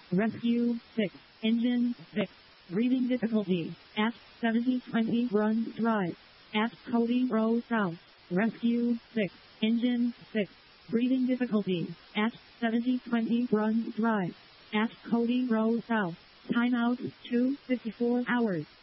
Rescue 6. Engine 6. Breathing difficulty at 7020 Run Drive at Cody Road South. Rescue 6. Engine 6. Breathing difficulty at 7020 Run Drive at Cody Road South. Timeout 2:54 hours.